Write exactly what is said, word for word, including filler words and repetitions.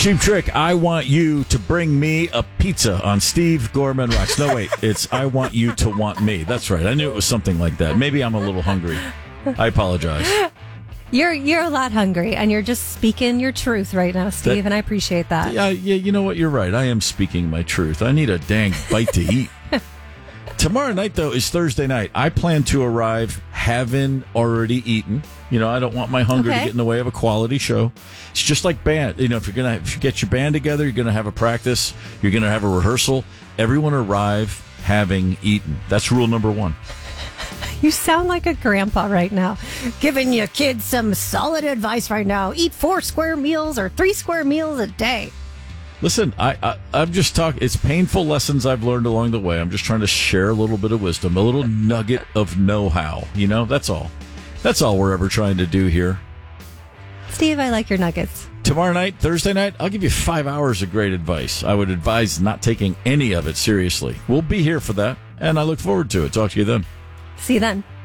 Cheap Trick, I want you to bring me a pizza on Steve Gorman Rocks. No, wait, it's I want you to want me. That's right. I knew it was something like that. Maybe I'm a little hungry. I apologize. You're you're a lot hungry, and you're just speaking your truth right now, Steve, That- and I appreciate that. Yeah, yeah, you know what? You're right. I am speaking my truth. I need a dang bite to eat. Tomorrow night, though, is Thursday night. I plan to arrive having already eaten. You know, I don't want my hunger Okay. to get in the way of a quality show. It's just like band. You know, if you're gonna if you get your band together, you're gonna have a practice. You're gonna have a rehearsal. Everyone arrive having eaten. That's rule number one. You sound like a grandpa right now, giving your kids some solid advice right now. Eat four square meals or three square meals a day. Listen, I, I I'm just talking. It's painful lessons I've learned along the way. I'm just trying to share a little bit of wisdom, a little nugget of know-how. You know, that's all. That's all we're ever trying to do here. Steve, I like your nuggets. Tomorrow night, Thursday night, I'll give you five hours of great advice. I would advise not taking any of it seriously. We'll be here for that, and I look forward to it. Talk to you then. See you then.